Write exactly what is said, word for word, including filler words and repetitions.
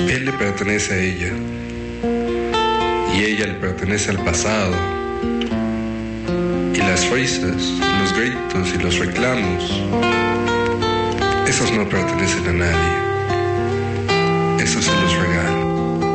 Él le pertenece a ella y ella le pertenece al pasado. Y las risas, los gritos y los reclamos, esos no pertenecen a nadie. Esos se los regalo.